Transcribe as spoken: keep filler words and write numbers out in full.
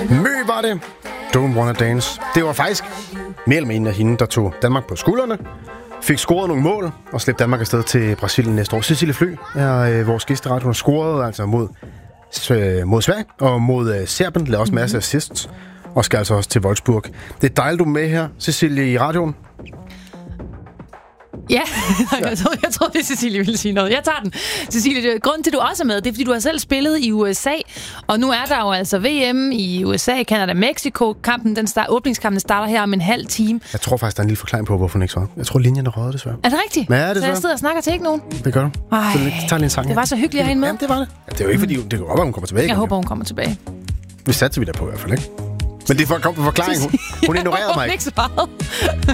Mø var det. Don't Wanna Dance. Det var faktisk mere eller mindre hende, der tog Danmark på skuldrene, fik scoret nogle mål og slæbte Danmark afsted til Brasilien næste år. Cecilie Flø er øh, vores gæsteret. Hun har scoret altså mod, øh, mod Sverige og mod øh, Serbien. Lavede også masser af assists og skal altså også til Wolfsburg. Det er dejligt, du er med her, Cecilie, i radioen. Ja, jeg troede, jeg troede, det Cecilie ville sige noget. Jeg tager den. Cecilie, grunden til, at du også er med, det er, fordi du har selv spillet i U S A, og nu er der jo altså V M i U S A, Canada, Mexico. Kampen, den start, åbningskampen starter her om en halv time. Jeg tror faktisk, der er en lille forklaring på, hvorfor hun ikke svarer. Jeg tror, linjen er røget, desværre. Er det rigtigt? Ja, det så jeg sidder og snakker til ikke nogen? Det gør du. Ej, så tager lige en sang. Det var så hyggeligt at have hende med. Jamen, det var det. Ja, det er jo ikke, fordi det kan godt være, hun kommer tilbage. Jeg igen, håber, jo. hun kommer tilbage. Vi satte vi der på i hvert fald, ikke? Men det er for at komme på forklaring. Hun, hun ignorerede mig ikke. Ikke svaret.